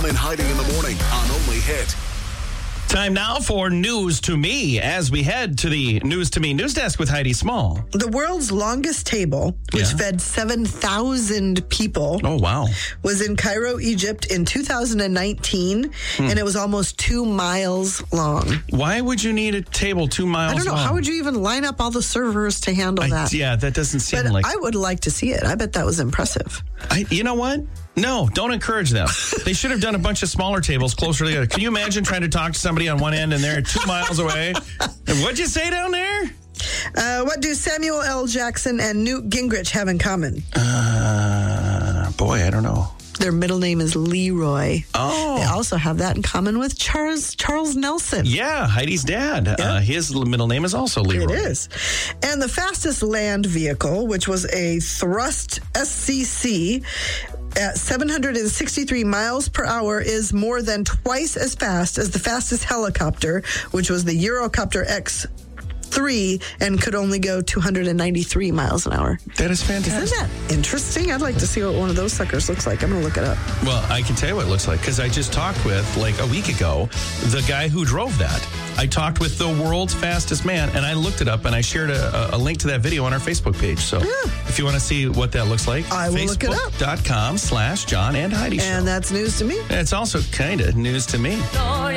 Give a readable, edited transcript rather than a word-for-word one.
John and Heidi in the morning on Only Hit. Time now for News to Me as we head to the News to Me news desk with Heidi Small. The world's longest table, which fed 7,000 people, was in Cairo, Egypt in 2019, and it was almost 2 miles long. Why would you need a table 2 miles long? I don't know. How would you even line up all the servers to handle that? Yeah, that doesn't seem like... I would like to see it. I bet that was impressive. You know what? No, don't encourage them. They should have done a bunch of smaller tables closer together. Can you imagine trying to talk to somebody on one end and they're 2 miles away? And what'd you say down there? What do Samuel L. Jackson and Newt Gingrich have in common? Boy, I don't know. Their middle name is Leroy. Oh. They also have that in common with Charles Nelson. Yeah, Heidi's dad. Yeah. His middle name is also Leroy. It is. And the fastest land vehicle, which was a Thrust SCC at 763 miles per hour, is more than twice as fast as the fastest helicopter, which was the Eurocopter X3, and could only go 293 miles an hour. That is fantastic. Isn't that interesting? I'd like to see what one of those suckers looks like. I'm going to look it up. Well, I can tell you what it looks like because I just talked with, like a week ago, the guy who drove that. I talked with the world's fastest man, and I looked it up, and I shared a link to that video on our Facebook page. So if you want to see what that looks like, I will look it up. Facebook.com/John and Heidi Show. And that's news to me. It's also kind of news to me.